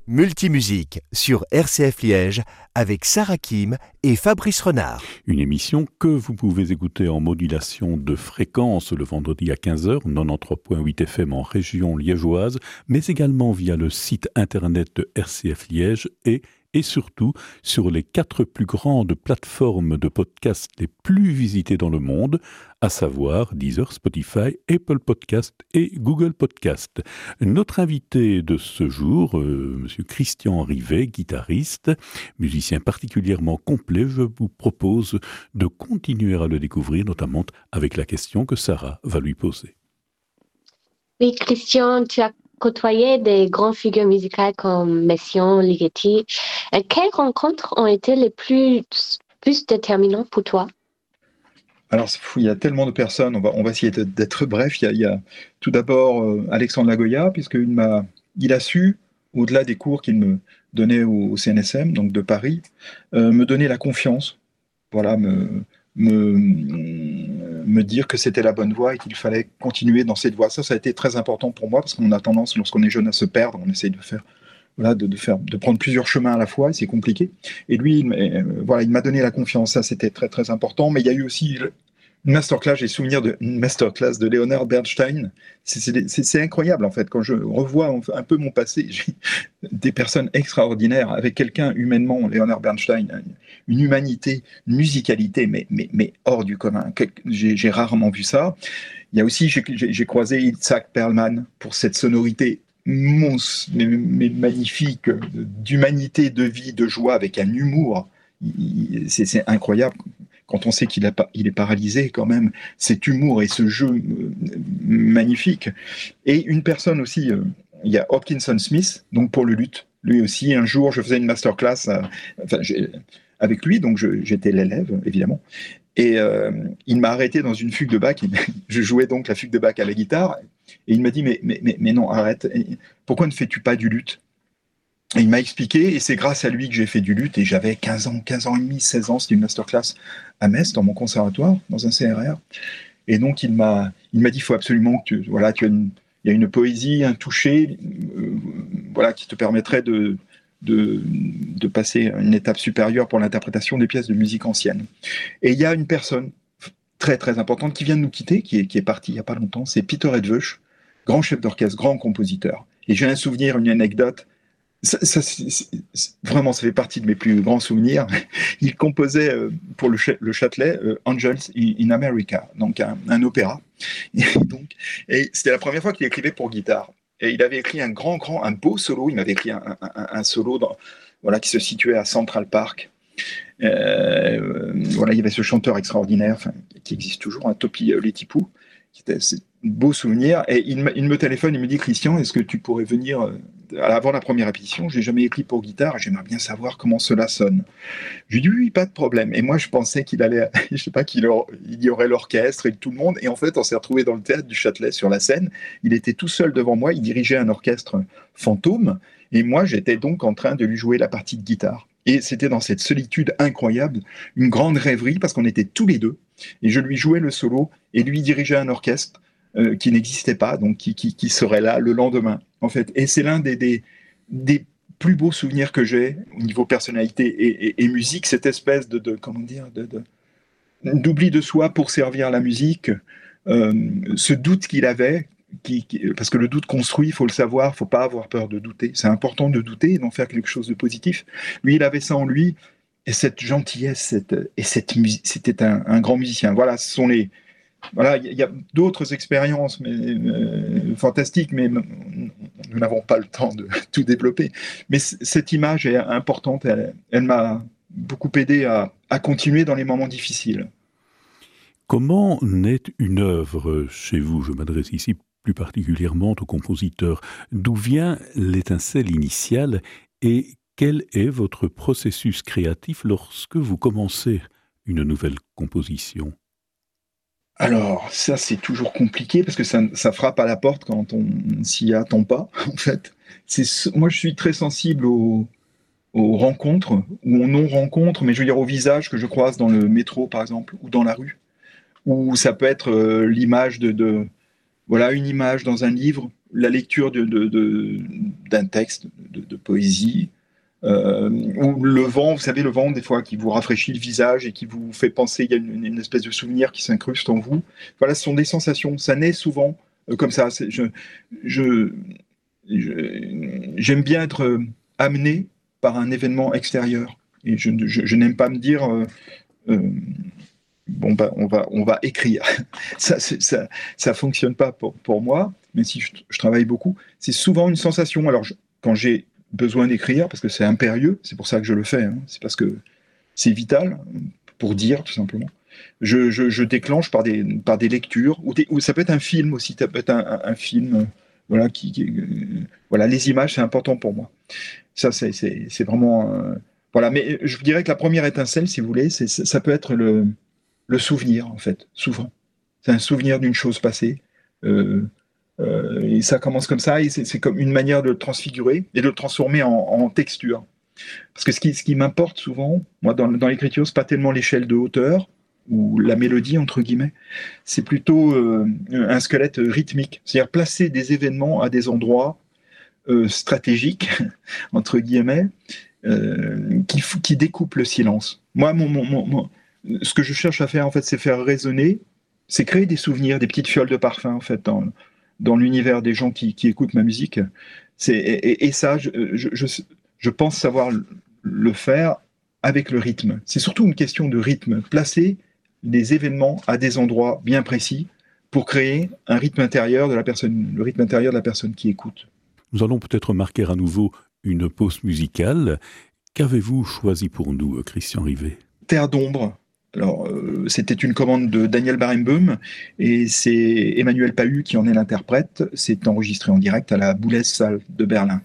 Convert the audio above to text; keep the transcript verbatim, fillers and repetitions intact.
Multimusique sur R C F Liège avec Sarah Kim et Fabrice Renard. Une émission que vous pouvez écouter en modulation de fréquence le vendredi à quinze heures, quatre-vingt-treize virgule huit F M en région liégeoise, mais également via le site internet de R C F Liège et et surtout sur les quatre plus grandes plateformes de podcasts les plus visitées dans le monde, à savoir Deezer, Spotify, Apple Podcast et Google Podcast. Notre invité de ce jour, euh, Monsieur Christian Rivet, guitariste, musicien particulièrement complet, je vous propose de continuer à le découvrir, notamment avec la question que Sarah va lui poser. Oui, Christian, tu as côtoyé des grandes figures musicales comme Messiaen, Ligeti. Euh, Quelles rencontres ont été les plus, plus déterminantes pour toi? Alors, il y a tellement de personnes, on va, on va essayer d'être bref. Il y a, il y a tout d'abord euh, Alexandre Lagoya, puisqu'il m'a, il a su, au-delà des cours qu'il me donnait au, au C N S M, donc de Paris, euh, me donner la confiance, voilà, me, me, me dire que c'était la bonne voie et qu'il fallait continuer dans cette voie. Ça, ça a été très important pour moi, parce qu'on a tendance, lorsqu'on est jeune, à se perdre. On essaye de faire, voilà, de, de faire, de prendre plusieurs chemins à la fois, et c'est compliqué. Et lui, il, euh, voilà, il m'a donné la confiance. Ça, c'était très très important. Mais il y a eu aussi une masterclass, j'ai souvenir d'une masterclass de Leonard Bernstein. C'est, c'est, c'est, c'est incroyable, en fait. Quand je revois un peu mon passé, j'ai des personnes extraordinaires. Avec quelqu'un, humainement, Leonard Bernstein, une humanité, une musicalité, mais, mais, mais hors du commun. J'ai, j'ai rarement vu ça. Il y a aussi, j'ai, j'ai, j'ai croisé Itzhak Perlman pour cette sonorité monstre, mais, mais magnifique, d'humanité, de vie, de joie, avec un humour. C'est, c'est incroyable. Quand on sait qu'il a, il est paralysé, quand même, cet humour et ce jeu euh, magnifique. Et une personne aussi, euh, il y a Hopkinson Smith, donc pour le luth. Lui aussi, un jour, je faisais une masterclass euh, enfin, avec lui, donc je, j'étais l'élève, évidemment. Et euh, il m'a arrêté dans une fugue de Bach. Je jouais donc la fugue de Bach à la guitare. Et il m'a dit, mais, mais, mais, mais non, arrête. Pourquoi ne fais-tu pas du luth? Et il m'a expliqué, et c'est grâce à lui que j'ai fait du luth, et j'avais quinze ans, quinze ans et demi, seize ans, c'était une masterclass à Metz, dans mon conservatoire, dans un C R R. Et donc, il m'a, il m'a dit, il faut absolument que tu, voilà, tu as une, il y a une poésie, un toucher, euh, voilà, qui te permettrait de, de, de passer à une étape supérieure pour l'interprétation des pièces de musique ancienne. Et il y a une personne très, très importante qui vient de nous quitter, qui est, qui est partie il n'y a pas longtemps, c'est Peter Edwösch, grand chef d'orchestre, grand compositeur. Et j'ai un souvenir, une anecdote. Ça, ça, c'est, c'est, vraiment, ça fait partie de mes plus grands souvenirs. Il composait euh, pour le, Ch- le Châtelet euh, Angels in, in America, donc un, un opéra. Et, donc, et c'était la première fois qu'il écrivait pour guitare. Et il avait écrit un grand, grand, un beau solo. Il m'avait écrit un, un, un, un solo dans, voilà, qui se situait à Central Park. Euh, voilà, il y avait ce chanteur extraordinaire, enfin, qui existe toujours, un Topi euh, Letipou, qui était c'est un beau souvenir. Et il me, il me téléphone, il me dit, Christian, est-ce que tu pourrais venir euh, avant la première répétition? J'ai jamais écrit pour guitare, j'aimerais bien savoir comment cela sonne. Je lui dis oui, pas de problème. Et moi, je pensais qu'il allait, je sais pas, qu'il or, il y aurait l'orchestre et tout le monde. Et en fait, on s'est retrouvé dans le théâtre du Châtelet sur la scène. Il était tout seul devant moi, il dirigeait un orchestre fantôme. Et moi, j'étais donc en train de lui jouer la partie de guitare. Et c'était dans cette solitude incroyable, une grande rêverie, parce qu'on était tous les deux. Et je lui jouais le solo, et lui dirigeait un orchestre euh, qui n'existait pas, donc qui, qui, qui serait là le lendemain, en fait. Et c'est l'un des, des, des plus beaux souvenirs que j'ai au niveau personnalité et, et, et musique, cette espèce de, de comment dire, de, de, d'oubli de soi pour servir la musique, euh, ce doute qu'il avait. Qui, qui, parce que le doute construit, il faut le savoir, il ne faut pas avoir peur de douter. C'est important de douter et d'en faire quelque chose de positif. Lui, il avait ça en lui, et cette gentillesse, cette, et cette musique, c'était un, un grand musicien. Voilà, ce sont les... Voilà, il y, y a d'autres expériences mais, euh, fantastiques, mais nous n'avons pas le temps de tout développer. Mais c- cette image est importante, elle, elle m'a beaucoup aidé à, à continuer dans les moments difficiles. Comment naît une œuvre chez vous? Je m'adresse ici plus particulièrement aux compositeurs. D'où vient l'étincelle initiale et quel est votre processus créatif lorsque vous commencez une nouvelle composition? Alors, ça, c'est toujours compliqué parce que ça, ça frappe à la porte quand on ne s'y attend pas, en fait. C'est, moi, je suis très sensible aux, aux rencontres ou aux non-rencontres, mais je veux dire aux visages que je croise dans le métro, par exemple, ou dans la rue. Ou ça peut être euh, l'image de, de... Voilà, une image dans un livre, la lecture de, de, de, d'un texte, de, de poésie, euh, ou le vent, vous savez, le vent, des fois, qui vous rafraîchit le visage et qui vous fait penser, il y a une, une espèce de souvenir qui s'incruste en vous. Voilà, ce sont des sensations. Ça naît souvent euh, comme ça. C'est, je, je, je, j'aime bien être euh, amené par un événement extérieur. Et je, je, je n'aime pas me dire... Euh, euh, bon bah on va on va écrire. Ça c'est, ça ça fonctionne pas pour pour moi, même si je, je travaille beaucoup. C'est souvent une sensation. Alors je, quand j'ai besoin d'écrire, parce que c'est impérieux, c'est pour ça que je le fais. Hein, c'est parce que c'est vital pour dire tout simplement. Je, je, je déclenche par des par des lectures ou, des, ou ça peut être un film aussi. Ça peut être un, un, un film. Euh, voilà qui, qui euh, voilà les images c'est important pour moi. Ça c'est c'est c'est vraiment euh, voilà. Mais je dirais que la première étincelle, si vous voulez, c'est ça peut être le le souvenir, en fait, souvent. C'est un souvenir d'une chose passée. Euh, euh, et ça commence comme ça, et c'est, c'est comme une manière de le transfigurer et de le transformer en, en texture. Parce que ce qui, ce qui m'importe souvent, moi, dans, dans l'écriture, c'est pas tellement l'échelle de hauteur ou la mélodie, entre guillemets, c'est plutôt euh, un squelette rythmique. C'est-à-dire placer des événements à des endroits euh, stratégiques, entre guillemets, euh, qui, qui découpent le silence. Moi, mon, mon, mon, mon ce que je cherche à faire, en fait, c'est faire résonner, c'est créer des souvenirs, des petites fioles de parfum, en fait, dans, dans l'univers des gens qui, qui écoutent ma musique. C'est, et, et ça, je, je, je, je pense savoir le faire avec le rythme. C'est surtout une question de rythme. Placer des événements à des endroits bien précis pour créer un rythme intérieur de la personne, le rythme intérieur de la personne qui écoute. Nous allons peut-être marquer à nouveau une pause musicale. Qu'avez-vous choisi pour nous, Christian Rivet ? Terre d'ombre. Alors, euh, c'était une commande de Daniel Barenboim et c'est Emmanuel Pahu qui en est l'interprète. C'est enregistré en direct à la Boulez Salle de Berlin.